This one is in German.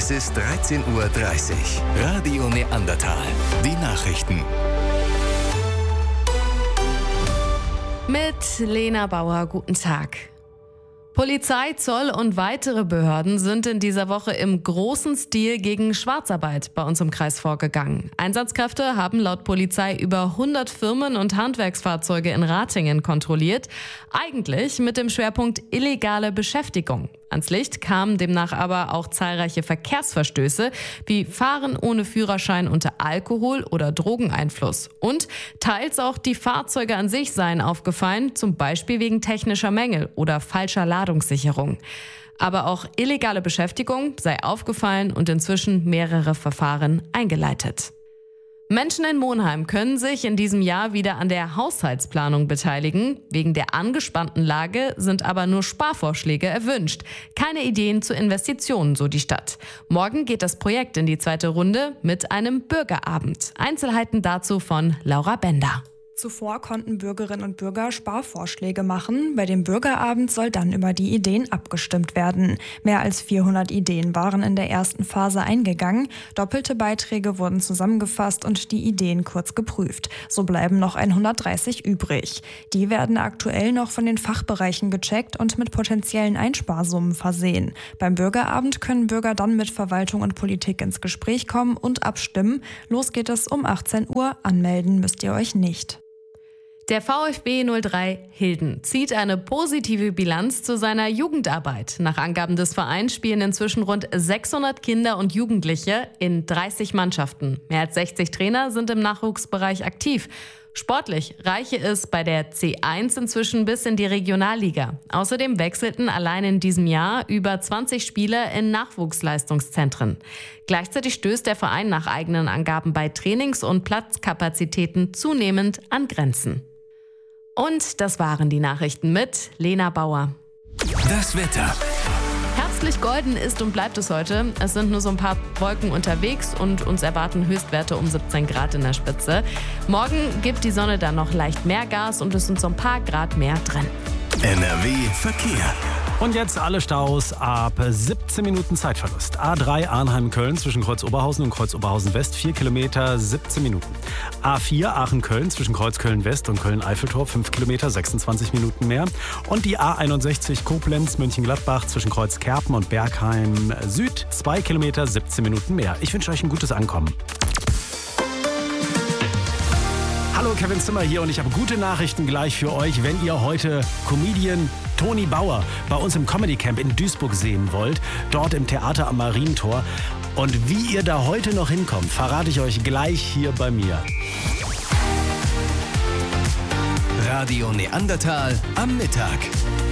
Es ist 13:30 Uhr. Radio Neandertal. Die Nachrichten. Mit Lena Bauer, guten Tag. Polizei, Zoll und weitere Behörden sind in dieser Woche im großen Stil gegen Schwarzarbeit bei uns im Kreis vorgegangen. Einsatzkräfte haben laut Polizei über 100 Firmen und Handwerksfahrzeuge in Ratingen kontrolliert, eigentlich mit dem Schwerpunkt illegale Beschäftigung. Ans Licht kamen demnach aber auch zahlreiche Verkehrsverstöße wie Fahren ohne Führerschein unter Alkohol- oder Drogeneinfluss. Und teils auch die Fahrzeuge an sich seien aufgefallen, zum Beispiel wegen technischer Mängel oder falscher Ladungssicherung. Aber auch illegale Beschäftigung sei aufgefallen und inzwischen mehrere Verfahren eingeleitet. Menschen in Monheim können sich in diesem Jahr wieder an der Haushaltsplanung beteiligen. Wegen der angespannten Lage sind aber nur Sparvorschläge erwünscht. Keine Ideen zu Investitionen, so die Stadt. Morgen geht das Projekt in die zweite Runde mit einem Bürgerabend. Einzelheiten dazu von Laura Bender. Zuvor konnten Bürgerinnen und Bürger Sparvorschläge machen. Bei dem Bürgerabend soll dann über die Ideen abgestimmt werden. Mehr als 400 Ideen waren in der ersten Phase eingegangen. Doppelte Beiträge wurden zusammengefasst und die Ideen kurz geprüft. So bleiben noch 130 übrig. Die werden aktuell noch von den Fachbereichen gecheckt und mit potenziellen Einsparsummen versehen. Beim Bürgerabend können Bürger dann mit Verwaltung und Politik ins Gespräch kommen und abstimmen. Los geht es um 18 Uhr. Anmelden müsst ihr euch nicht. Der VfB 03 Hilden zieht eine positive Bilanz zu seiner Jugendarbeit. Nach Angaben des Vereins spielen inzwischen rund 600 Kinder und Jugendliche in 30 Mannschaften. Mehr als 60 Trainer sind im Nachwuchsbereich aktiv. Sportlich reiche es bei der C1 inzwischen bis in die Regionalliga. Außerdem wechselten allein in diesem Jahr über 20 Spieler in Nachwuchsleistungszentren. Gleichzeitig stößt der Verein nach eigenen Angaben bei Trainings- und Platzkapazitäten zunehmend an Grenzen. Und das waren die Nachrichten mit Lena Bauer. Das Wetter. Herbstlich golden ist und bleibt es heute. Es sind nur so ein paar Wolken unterwegs und uns erwarten Höchstwerte um 17 Grad in der Spitze. Morgen gibt die Sonne dann noch leicht mehr Gas und es sind so ein paar Grad mehr drin. NRW Verkehr. Und jetzt alle Staus ab 17 Minuten Zeitverlust. A3 Arnheim-Köln zwischen Kreuz Oberhausen und Kreuz Oberhausen West, 4 Kilometer, 17 Minuten. A4 Aachen-Köln zwischen Kreuz Köln-West und Köln-Eiffeltor, 5 Kilometer, 26 Minuten mehr. Und die A61 Koblenz-Mönchengladbach zwischen Kreuz Kerpen und Bergheim Süd, 2 Kilometer, 17 Minuten mehr. Ich wünsche euch ein gutes Ankommen. Hallo, Kevin Zimmer hier und ich habe gute Nachrichten gleich für euch, wenn ihr heute Comedian Toni Bauer bei uns im Comedy Camp in Duisburg sehen wollt, dort im Theater am Marientor. Und wie ihr da heute noch hinkommt, verrate ich euch gleich hier bei mir. Radio Neandertal am Mittag.